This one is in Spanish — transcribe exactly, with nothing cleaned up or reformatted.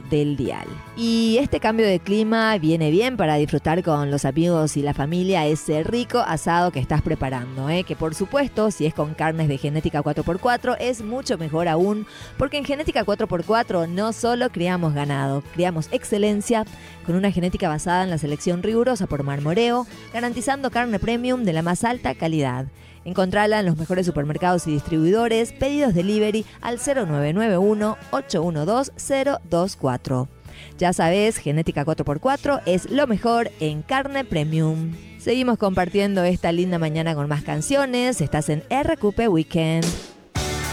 del dial. Y este cambio de clima viene bien para disfrutar con los amigos y la familia ese rico asado que estás preparando, ¿eh? Que por supuesto, si es con carnes de Genética cuatro por cuatro, es mucho mejor aún, porque en Genética cuatro por cuatro no solo criamos ganado, criamos excelencia con una genética basada en la selección rigurosa por marmoreo, garantizando carne premium de la más alta calidad. Encontrala en los mejores supermercados y distribuidores. Pedidos delivery al cero nueve nueve uno, ocho uno dos, cero dos cuatro. Ya sabes, Genética cuatro por cuatro es lo mejor en carne premium. Seguimos compartiendo esta linda mañana con más canciones. Estás en R Q P Weekend.